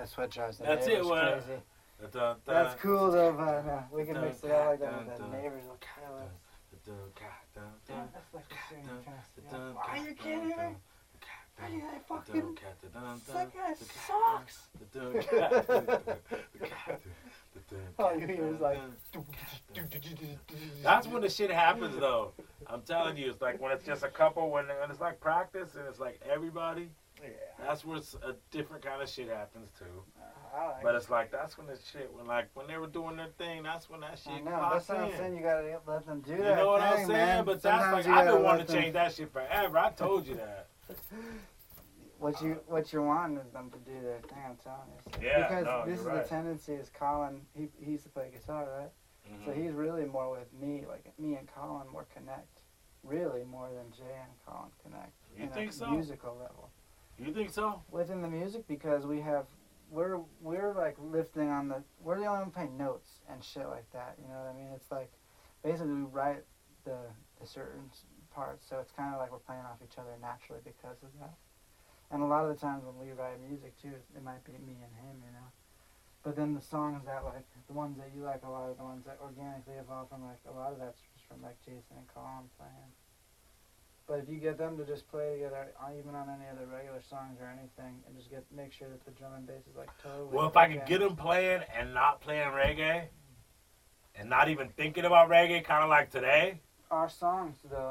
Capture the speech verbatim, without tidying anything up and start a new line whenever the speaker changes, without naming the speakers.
what drives the
That's
neighbors
it, well,
crazy.
Dun, dun,
That's cool though, but uh, we can
dun,
mix it up like that
dun,
with the
dun,
neighbors will kill us.
dun, dun, dun,
Yeah, that's like the shit you're trying to say.
dun,
Are you
dun,
kidding me?
dun,
Are you that
dun,
fucking...
dun, dun,
That guy
dun,
sucks!
dun, dun, dun,
All you hear is like...
That's when the shit happens, though. I'm telling you, it's like when it's just a couple, when, when it's like practice and it's like everybody.
Yeah.
That's where it's a different kind of shit happens too.
Uh, I like
But
it.
it's like that's when the shit, when like when they were doing their thing, that's when that
I
shit
know,
clocks
that's what I'm
in.
saying. You gotta let them do
You
that.
know what
thing,
I'm saying?
man.
But that's
Sometimes
like
you
I've
gotta
been wanting
let
to
them-
change that shit forever. I told you that.
What you what you're wanting is them to do their thing. I'm telling you. So-
Yeah,
Because
no,
this is
you're right.
the tendency. Is Colin? He he used to play guitar, right?
Mm-hmm.
So he's really more with me. Like me and Colin more connect. Really more than Jay and Colin connect.
You
in
think
a
so?
Musical level.
You think so?
Within the music, because we have we're we're like lifting on the we're the only one playing notes and shit like that. You know what I mean? It's like basically we write the the certain s- parts, so it's kind of like we're playing off each other naturally because of that. And a lot of the times when we write music too, it might be me and him, you know. But then the songs that like the ones that you like a lot are the ones that organically evolve from like a lot of that's just from like Jason and Colin playing. But if you get them to just play together, uh, even on any other regular songs or anything, and just get make sure that the drum and bass is like totally.
Well, if I could
okay.
get them playing and not playing reggae, and not even thinking about reggae, kind of like today.
Our songs though.